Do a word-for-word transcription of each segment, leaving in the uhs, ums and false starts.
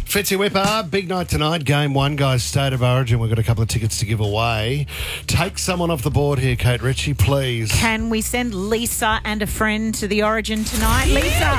Fitzy Whipper, big night tonight. Game one, guys, State of Origin. We've got a couple of tickets to give away. Take someone off the board here, Kate Ritchie, please. Can we send Lisa and a friend to the Origin tonight? Lisa!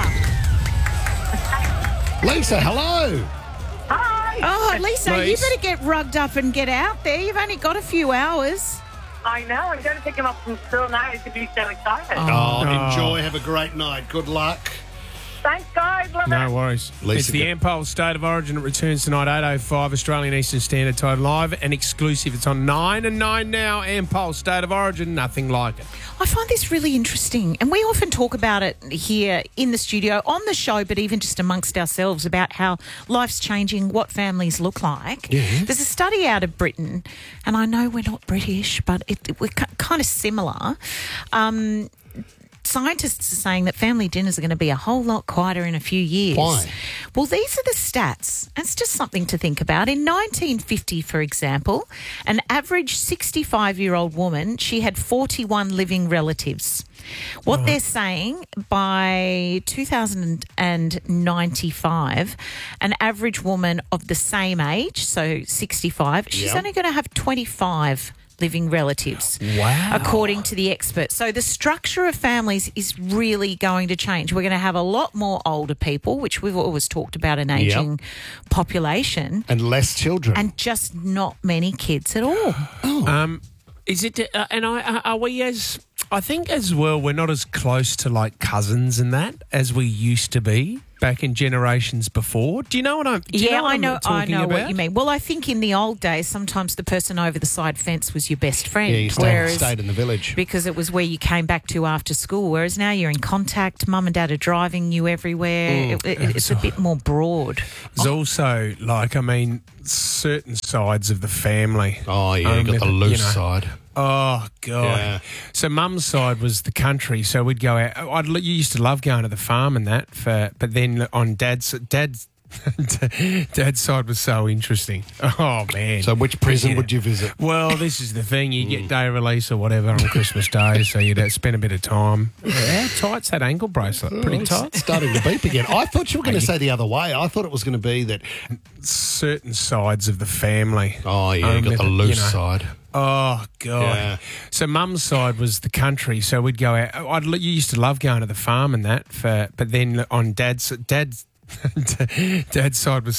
Lisa, hello! Hi! Oh, Lisa, you Lisa. better get rugged up and get out there. You've only got a few hours. I know, I'm going to pick him up from school now. He's going to be so excited. Oh, Oh. enjoy. Have a great night. Good luck. Thanks, guys. Love No it. worries. Lisa It's the go- Ampol State of Origin. It returns tonight, eight oh five Australian Eastern Standard Time, live and exclusive. It's on nine and nine now. Ampol State of Origin, nothing like it. I find this really interesting, and we often talk about it here in the studio, on the show, but even just amongst ourselves about how life's changing, what families look like. Yeah. There's a study out of Britain, and I know we're not British, but it, we're kind of similar. Um, Scientists are saying that family dinners are going to be a whole lot quieter in a few years. Why? Well, these are the stats. It's just something to think about. In nineteen fifty, for example, an average sixty-five-year-old woman, she had forty-one living relatives. What they're saying, by two thousand ninety-five, an average woman of the same age, so sixty-five, she's Yep. only going to have twenty-five living relatives. Wow. According to the experts. So the structure of families is really going to change. We're going to have a lot more older people, which we've always talked about, an ageing population, And less children. and just not many kids at all. Um, is it? Uh, and I are we as? I think as well. We're not as close to like cousins and that as we used to be back in generations before. Do you know what I'm? Do you Yeah, know what I I'm know. I talking know about? what you mean. Well, I think in the old days, sometimes the person over the side fence was your best friend, yeah, you stayed, whereas stayed in the village. because it was where you came back to after school. Whereas now you're in contact. Mum and dad are driving you everywhere. Mm. It, it, it's a bit more broad. There's also like I mean, certain sides of the family. Oh, yeah, I you got the remember, loose you know, side. Oh God! Yeah. So mum's side was the country, so we'd go out. I'd, you used to love going to the farm and that, for, but then on dad's dad's dad's side was so interesting. Oh man! So which prison Yeah. would you visit? Well, this is the thing. You get day release or whatever on Christmas Day, so you'd uh, spend a bit of time. How tight's that ankle bracelet? Pretty Oh, it's tight. starting to beep again. I thought you were going to say the other way. I thought it was going to be that, Certain sides of the family. oh, yeah, I you got the remember, loose you know, side. Oh God! Yeah. So mum's side was the country, so we'd go out. I'd, you used to love going to the farm and that, for, but then on dad's dad's dad's side was